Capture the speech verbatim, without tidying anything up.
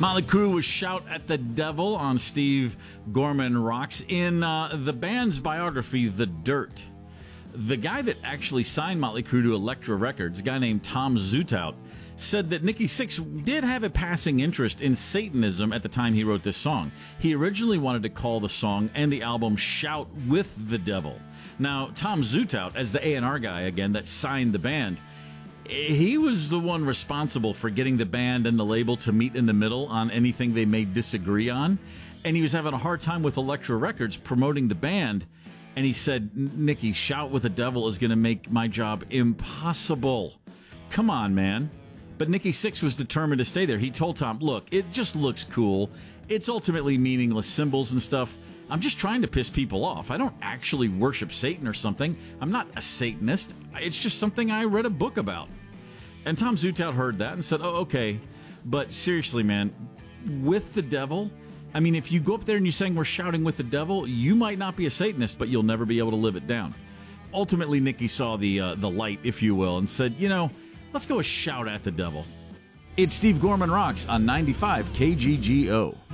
Motley Crue was Shout at the Devil on Steve Gorman Rocks. In uh, the band's biography, The Dirt, the guy that actually signed Motley Crue to Elektra Records, a guy named Tom Zutaut, said that Nikki Sixx did have a passing interest in Satanism at the time he wrote this song. He originally wanted to call the song and the album Shout with the Devil. Now, Tom Zutaut, as the A and R guy, again, that signed the band, he was the one responsible for getting the band and the label to meet in the middle on anything they may disagree on. And he was having a hard time with Elektra Records promoting the band. And he said, Nikki, Shout with the Devil is going to make my job impossible. Come on, man. But Nikki Sixx was determined to stay there. He told Tom, look, it just looks cool. It's ultimately meaningless symbols and stuff. I'm just trying to piss people off. I don't actually worship Satan or something. I'm not a Satanist. It's just something I read a book about. And Tom Zutaut heard that and said, oh, okay. But seriously, man, with the devil, I mean, if you go up there and you're saying we're shouting with the devil, you might not be a Satanist, but you'll never be able to live it down. Ultimately, Nikki saw the uh, the light, if you will, and said, you know, let's go a shout at the devil. It's Steve Gorman Rocks on ninety-five K G G O.